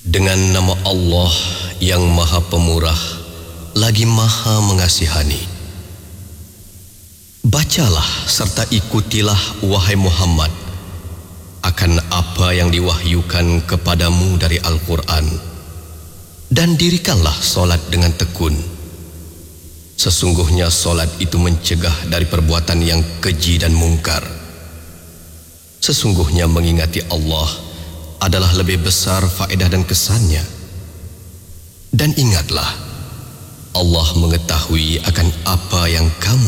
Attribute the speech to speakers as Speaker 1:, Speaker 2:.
Speaker 1: Dengan nama Allah yang Maha Pemurah lagi Maha Mengasihani. Bacalah serta ikutilah wahai Muhammad akan apa yang diwahyukan kepadamu dari Al-Quran, dan dirikanlah solat dengan tekun. Sesungguhnya solat itu mencegah dari perbuatan yang keji dan mungkar. Sesungguhnya mengingati Allah adalah lebih besar faedah dan kesannya. Dan ingatlah, Allah mengetahui akan apa yang kamu